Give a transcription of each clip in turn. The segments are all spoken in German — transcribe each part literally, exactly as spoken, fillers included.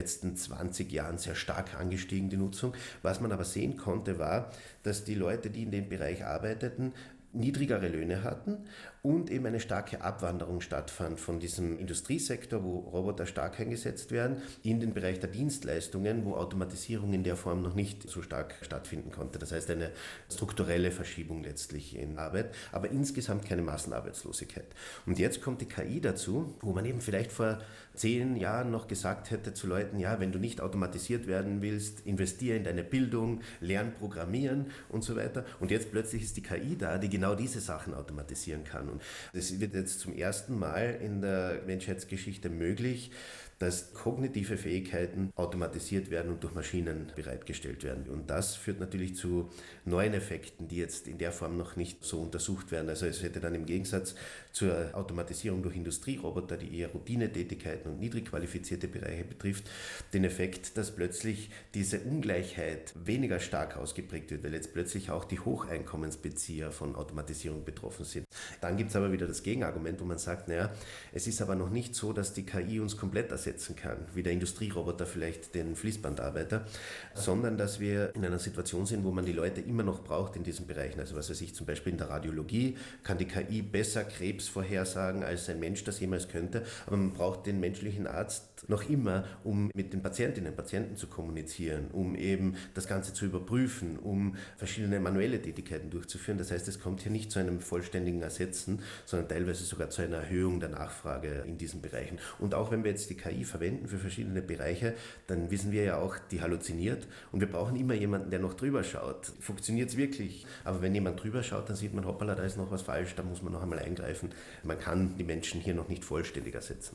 letzten zwanzig Jahren sehr stark angestiegen, die Nutzung. Was man aber sehen konnte, war, dass die Leute, die in dem Bereich arbeiteten, niedrigere Löhne hatten und eben eine starke Abwanderung stattfand von diesem Industriesektor, wo Roboter stark eingesetzt werden, in den Bereich der Dienstleistungen, wo Automatisierung in der Form noch nicht so stark stattfinden konnte. Das heißt eine strukturelle Verschiebung letztlich in Arbeit, aber insgesamt keine Massenarbeitslosigkeit. Und jetzt kommt die K I dazu, wo man eben vielleicht vor zehn Jahren noch gesagt hätte zu Leuten, ja, wenn du nicht automatisiert werden willst, investiere in deine Bildung, lern programmieren und so weiter. Und jetzt plötzlich ist die K I da, die genau diese Sachen automatisieren kann. Und es wird jetzt zum ersten Mal in der Menschheitsgeschichte möglich, dass kognitive Fähigkeiten automatisiert werden und durch Maschinen bereitgestellt werden. Und das führt natürlich zu neuen Effekten, die jetzt in der Form noch nicht so untersucht werden. Also es hätte dann im Gegensatz zur Automatisierung durch Industrieroboter, die eher Routinetätigkeiten und niedrig qualifizierte Bereiche betrifft, den Effekt, dass plötzlich diese Ungleichheit weniger stark ausgeprägt wird, weil jetzt plötzlich auch die Hocheinkommensbezieher von Automatisierung betroffen sind. Dann gibt es aber wieder das Gegenargument, wo man sagt, naja, es ist aber noch nicht so, dass die K I uns komplett ersetzt kann, wie der Industrieroboter vielleicht den Fließbandarbeiter, sondern dass wir in einer Situation sind, wo man die Leute immer noch braucht in diesen Bereichen. Also was weiß ich, zum Beispiel in der Radiologie kann die K I besser Krebs vorhersagen, als ein Mensch das jemals könnte, aber man braucht den menschlichen Arzt noch immer, um mit den Patientinnen und Patienten zu kommunizieren, um eben das Ganze zu überprüfen, um verschiedene manuelle Tätigkeiten durchzuführen. Das heißt, es kommt hier nicht zu einem vollständigen Ersetzen, sondern teilweise sogar zu einer Erhöhung der Nachfrage in diesen Bereichen. Und auch wenn wir jetzt die K I verwenden für verschiedene Bereiche, dann wissen wir ja auch, die halluziniert und wir brauchen immer jemanden, der noch drüber schaut. Funktioniert es wirklich? Aber wenn jemand drüber schaut, dann sieht man, hoppala, da ist noch was falsch, da muss man noch einmal eingreifen. Man kann die Menschen hier noch nicht vollständig ersetzen.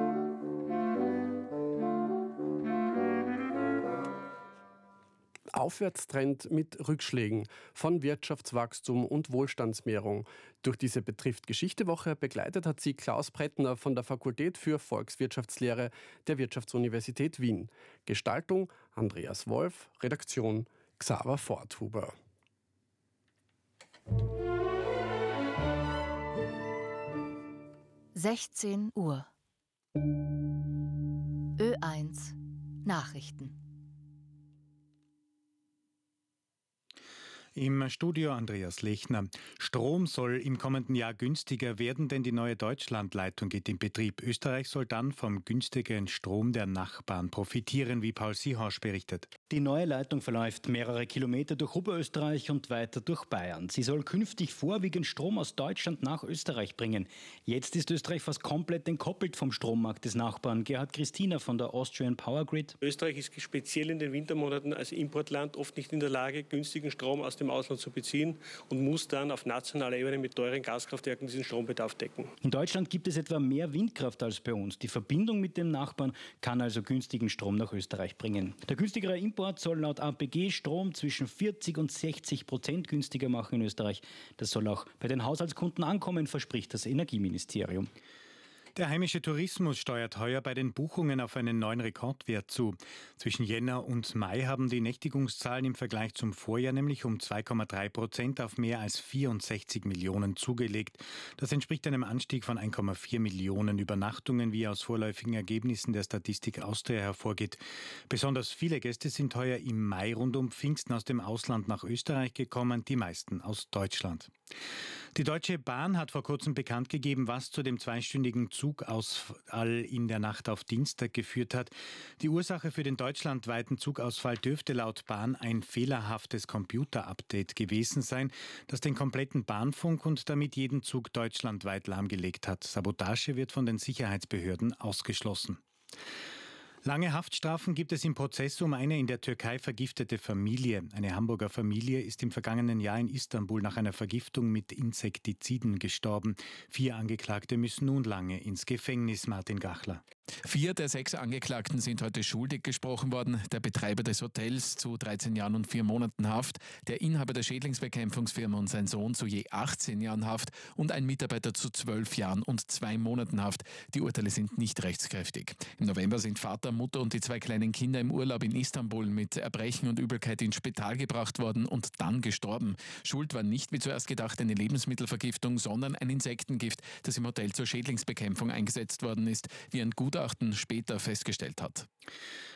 Aufwärtstrend mit Rückschlägen von Wirtschaftswachstum und Wohlstandsmehrung. Durch diese betrifft Geschichtewoche begleitet hat sie Klaus Brettner von der Fakultät für Volkswirtschaftslehre der Wirtschaftsuniversität Wien. Gestaltung Andreas Wolf, Redaktion Xaver Forthuber. sechzehn Uhr. Ö eins Nachrichten. Im Studio Andreas Lechner. Strom soll im kommenden Jahr günstiger werden, denn die neue Deutschlandleitung geht in Betrieb. Österreich soll dann vom günstigeren Strom der Nachbarn profitieren, wie Paul Siehaus berichtet. Die neue Leitung verläuft mehrere Kilometer durch Oberösterreich und weiter durch Bayern. Sie soll künftig vorwiegend Strom aus Deutschland nach Österreich bringen. Jetzt ist Österreich fast komplett entkoppelt vom Strommarkt des Nachbarn. Gerhard Christina von der Austrian Power Grid. Österreich ist speziell in den Wintermonaten als Importland oft nicht in der Lage, günstigen Strom aus dem Ausland zu beziehen und muss dann auf nationaler Ebene mit teuren Gaskraftwerken diesen Strombedarf decken. In Deutschland gibt es etwa mehr Windkraft als bei uns. Die Verbindung mit dem Nachbarn kann also günstigen Strom nach Österreich bringen. Der günstigere Import soll laut A P G Strom zwischen vierzig und sechzig Prozent günstiger machen in Österreich. Das soll auch bei den Haushaltskunden ankommen, verspricht das Energieministerium. Der heimische Tourismus steuert heuer bei den Buchungen auf einen neuen Rekordwert zu. Zwischen Jänner und Mai haben die Nächtigungszahlen im Vergleich zum Vorjahr nämlich um zwei Komma drei Prozent auf mehr als vierundsechzig Millionen zugelegt. Das entspricht einem Anstieg von ein Komma vier Millionen Übernachtungen, wie aus vorläufigen Ergebnissen der Statistik Austria hervorgeht. Besonders viele Gäste sind heuer im Mai rund um Pfingsten aus dem Ausland nach Österreich gekommen, die meisten aus Deutschland. Die Deutsche Bahn hat vor kurzem bekannt gegeben, was zu dem zweistündigen Zugausfall in der Nacht auf Dienstag geführt hat. Die Ursache für den deutschlandweiten Zugausfall dürfte laut Bahn ein fehlerhaftes Computerupdate gewesen sein, das den kompletten Bahnfunk und damit jeden Zug deutschlandweit lahmgelegt hat. Sabotage wird von den Sicherheitsbehörden ausgeschlossen. Lange Haftstrafen gibt es im Prozess um eine in der Türkei vergiftete Familie. Eine Hamburger Familie ist im vergangenen Jahr in Istanbul nach einer Vergiftung mit Insektiziden gestorben. Vier Angeklagte müssen nun lange ins Gefängnis, Martin Gachler. Vier der sechs Angeklagten sind heute schuldig gesprochen worden. Der Betreiber des Hotels zu dreizehn Jahren und vier Monaten Haft, der Inhaber der Schädlingsbekämpfungsfirma und sein Sohn zu je achtzehn Jahren Haft und ein Mitarbeiter zu zwölf Jahren und zwei Monaten Haft. Die Urteile sind nicht rechtskräftig. Im November sind Vater, Mutter und die zwei kleinen Kinder im Urlaub in Istanbul mit Erbrechen und Übelkeit ins Spital gebracht worden und dann gestorben. Schuld war nicht wie zuerst gedacht eine Lebensmittelvergiftung, sondern ein Insektengift, das im Hotel zur Schädlingsbekämpfung eingesetzt worden ist. Wie ein guter Gutachten später festgestellt hat.